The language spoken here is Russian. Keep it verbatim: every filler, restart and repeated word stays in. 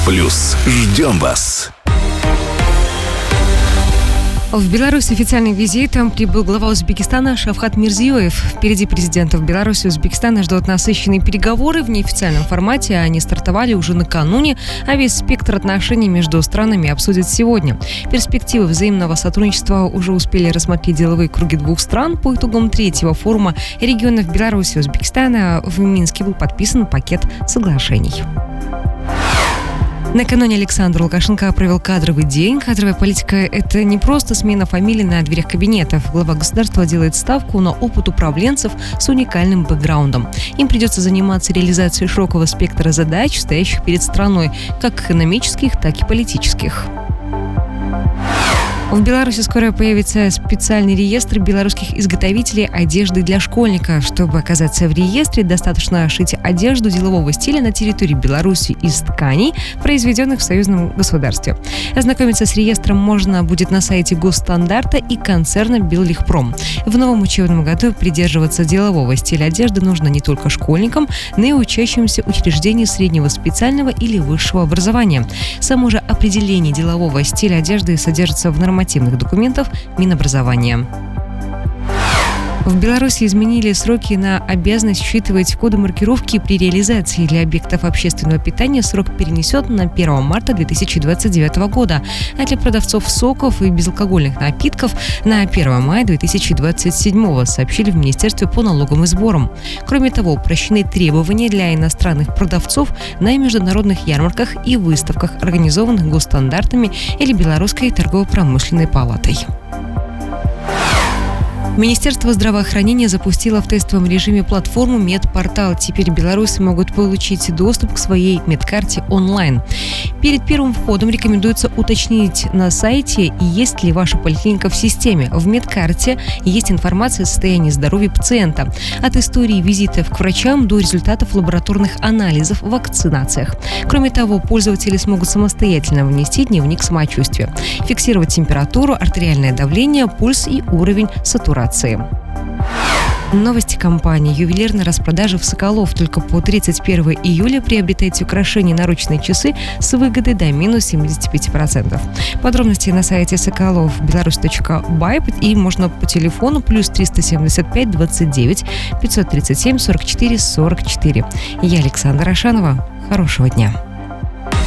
плюс. Ждем вас. В Беларусь официальным визитом прибыл глава Узбекистана Шавкат Мирзиёев. Впереди президентов Беларуси и Узбекистана ждут насыщенные переговоры в неофициальном формате. Они стартовали уже накануне, а весь спектр отношений между странами обсудят сегодня. Перспективы взаимного сотрудничества уже успели рассмотреть деловые круги двух стран. По итогам третьего форума регионов Беларуси и Узбекистана в Минске был подписан пакет соглашений. Накануне Александр Лукашенко провел кадровый день. Кадровая политика – это не просто смена фамилий на дверях кабинетов. Глава государства делает ставку на опыт управленцев с уникальным бэкграундом. Им придется заниматься реализацией широкого спектра задач, стоящих перед страной, как экономических, так и политических. В Беларуси скоро появится специальный реестр белорусских изготовителей одежды для школьников. Чтобы оказаться в реестре, достаточно шить одежду делового стиля на территории Беларуси из тканей, произведенных в союзном государстве. Ознакомиться с реестром можно будет на сайте Госстандарта и концерна Беллихпром. В новом учебном году придерживаться делового стиля одежды нужно не только школьникам, но и учащимся учреждений среднего специального или высшего образования. Само же определение делового стиля одежды содержится в нормативных документов Минобразования. В Беларуси изменили сроки на обязанность считывать коды маркировки при реализации для объектов общественного питания. Срок перенесен на первое марта две тысячи двадцать девятого года, а для продавцов соков и безалкогольных напитков на первое мая две тысячи двадцать седьмого, сообщили в Министерстве по налогам и сборам. Кроме того, упрощены требования для иностранных продавцов на международных ярмарках и выставках, организованных госстандартами или Белорусской торгово-промышленной палатой. Министерство здравоохранения запустило в тестовом режиме платформу «Медпортал». Теперь белорусы могут получить доступ к своей медкарте онлайн. Перед первым входом рекомендуется уточнить на сайте, есть ли ваша поликлиника в системе. В медкарте есть информация о состоянии здоровья пациента. От истории визитов к врачам до результатов лабораторных анализов в вакцинациях. Кроме того, пользователи смогут самостоятельно внести дневник самочувствия, фиксировать температуру, артериальное давление, пульс и уровень сатурации. Новости компании. Ювелирная распродажа в Соколов. Только по тридцать первого июля приобретайте украшения и наручные часы с выгодой до минус семьдесят пять процентов. Подробности на сайте соколов беларусь точка бай и можно по телефону плюс триста семьдесят пять двадцать девять пятьсот тридцать семь сорок четыре сорок четыре. Я Александра Ашанова. Хорошего дня.